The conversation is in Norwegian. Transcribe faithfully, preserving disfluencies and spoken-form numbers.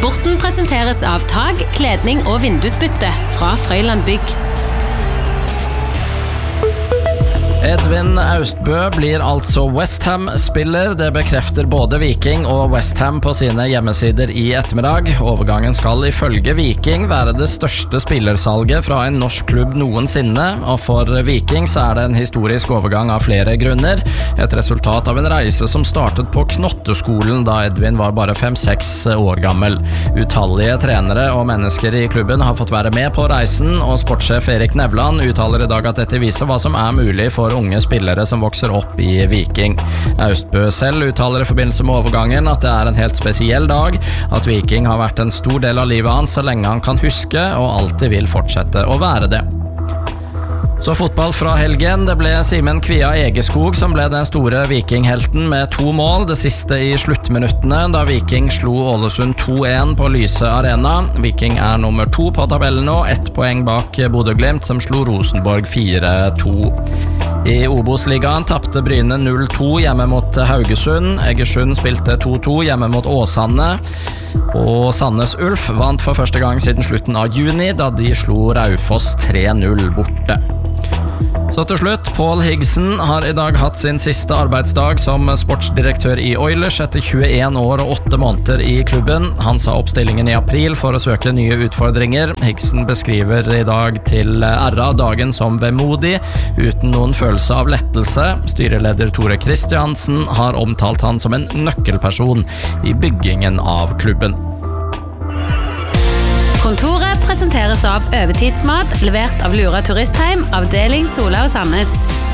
Sporten presenteres av tag, kledning og vindusbytte fra Frøyland Bygg. Edvin Austbø blir altså West Ham-spiller. Det bekrefter både Viking og West Ham på sine hjemmesider i ettermiddag. Overgangen skal ifølge Viking være det største spillersalget fra en norsk klubb noensinne, og for Viking så er det en historisk overgang av flere grunner. Et resultat av en reise som startet på Knotteskolen da Edvin var bare fem-seks år gammel. Utallige trenere og mennesker i klubben har fått være med på reisen, og sportssjef Erik Nevland uttaler i dag at dette viser hva som er mulig for unge spillere som vokser opp i Viking. Austbø selv uttaler i forbindelse med overgangen at det er en helt spesiell dag, at Viking har vært en stor del av livet hans så lenge han kan huske, og alltid vil fortsette å være det. Så fotball fra helgen. Det ble Simen Kvia Egeskog som ble den store Vikinghelten med to mål, det siste i sluttminuttene, da Viking slo Ålesund to en på Lyse Arena. Viking er nummer to på tabellen nå, ett poeng bak Bodø Glimt, som slo Rosenborg fire to. I Obos-ligaen tappte Bryne null to hjemme mot Haugesund. Egersund spilte to to hjemme mot Åsane. Og Sandnes Ulf vant for første gang siden slutten av juni, da de slo Raufoss tre null borte. Så til slutt, Paul Higson har i dag hatt sin siste arbeidsdag som sportsdirektør i Oilers etter tjueen år og åtte måneder i klubben. Han sa opp stillingen i april for å søke nye utfordringer. Higson beskriver i dag til R A dagen som vemodig, uten noen følelse av lettelse. Styreleder Tore Kristiansen har omtalt han som en nøkkelperson i byggingen av klubben. Kontoret presenteres av Øvetidsmat, levert av Lura Turistheim, avdeling Sola og Sandnes.